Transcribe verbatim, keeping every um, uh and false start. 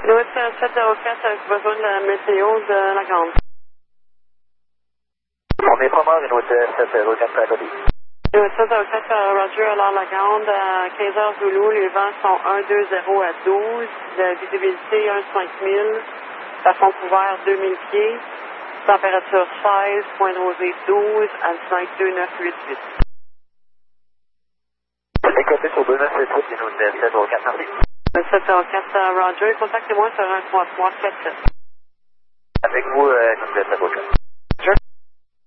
Louis sept zéro quatre avec besoin de la météo de la Grande. On est pas mal, Louis sept zéro quatre à côté. Louis sept zéro quatre, Roger, alors la Grande, à quinze heures Zulu, les vents sont un deux zéro à douze, la visibilité un cinq mille, plafond couvert deux mille pieds, température seize, point de rosée douze, altitude deux neuf huit huit. Écoutez sur deux neuf huit huit, et Louis sept zéro quatre, merci. Louis sept zéro quatre, Roger, contactez-moi sur un trois trois sept sept. Avec vous, euh, Louis sept zéro quatre.